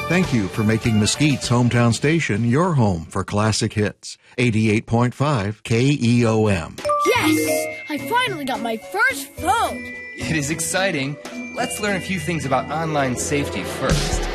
Thank you for making Mesquite's hometown station your home for classic hits. 88.5 KEOM. Yes! I finally got my first phone! It is exciting. Let's learn a few things about online safety first.